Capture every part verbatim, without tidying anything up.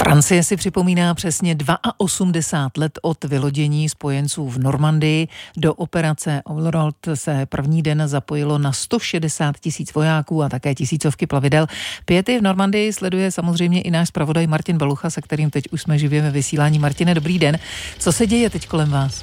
Francie si připomíná přesně osmdesát dva let od vylodění spojenců v Normandii. Do operace Overlord se první den zapojilo na sto šedesát tisíc vojáků a také tisícovky plavidel. Piety v Normandii sleduje samozřejmě i náš zpravodaj Martin Balucha, se kterým teď už jsme živě ve vysílání. Martine, dobrý den. Co se děje teď kolem vás?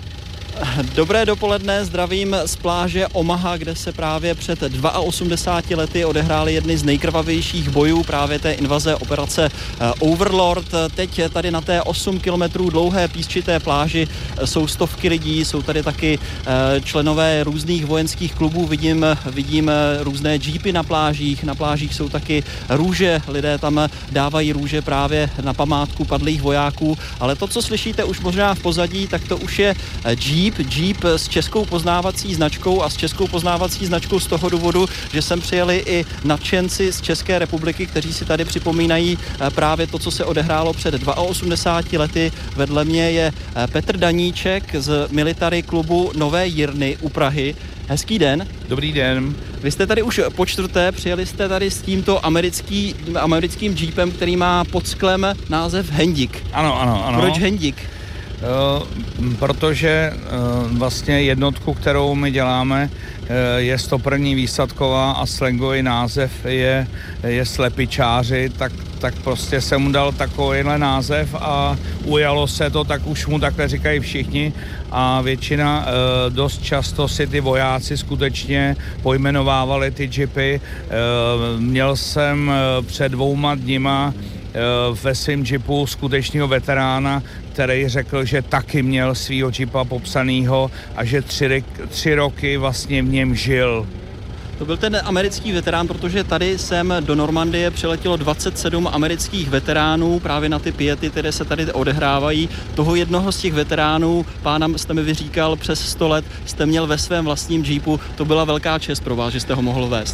Dobré dopoledne, zdravím z pláže Omaha, kde se právě před osmdesáti dvěma lety odehrály jedny z nejkrvavějších bojů právě té invaze operace Overlord. Teď tady na té osm kilometrů dlouhé písčité pláži jsou stovky lidí, jsou tady taky členové různých vojenských klubů, vidím, vidím různé džípy na plážích, na plážích jsou taky růže, lidé tam dávají růže právě na památku padlých vojáků, ale to, co slyšíte už možná v pozadí, tak to už je džíp, Jeep s českou poznávací značkou a s českou poznávací značkou z toho důvodu, že sem přijeli i nadšenci z České republiky, kteří si tady připomínají právě to, co se odehrálo před osmdesáti dvěma lety. Vedle mě je Petr Daníček z military klubu Nové Jirny u Prahy. Hezký den. Dobrý den. Vy jste tady už po čtvrté, přijeli jste tady s tímto americký, americkým jeepem, který má pod sklem název Hendik. Ano, ano, ano. Proč Hendik? Uh, protože uh, vlastně jednotku, kterou my děláme, uh, je sto první výsadková a slangový název je, je slepičáři, tak, tak prostě jsem mu dal takovýhle název a ujalo se to, tak už mu takhle říkají všichni a většina, uh, dost často si ty vojáci skutečně pojmenovávali ty džipy. Uh, měl jsem uh, před dvouma dnima ve svém džipu skutečného veterána, který řekl, že taky měl svýho džipa popsanýho a že tři, tři roky vlastně v něm žil. To byl ten americký veterán, protože tady sem do Normandie přiletělo dvacet sedm amerických veteránů právě na ty piety, které se tady odehrávají. Toho jednoho z těch veteránů, pána jste mi vyříkal, přes sto let jste měl ve svém vlastním džípu. To byla velká čest pro vás, že jste ho mohl vést.